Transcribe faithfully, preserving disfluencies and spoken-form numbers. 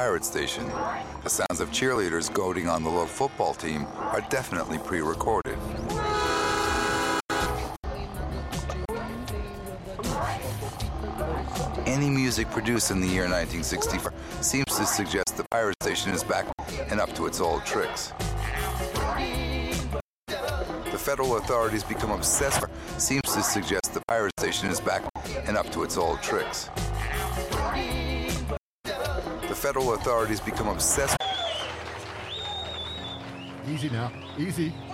Pirate Station. The sounds of cheerleaders goading on the little football team are definitely pre-recorded. Any music produced in the year nineteen sixty-four seems to suggest the Pirate Station is back and up to its old tricks. The federal authorities become obsessed seems to suggest the Pirate Station is back and up to its old tricks. The federal authorities become obsessed. Easy now, easy.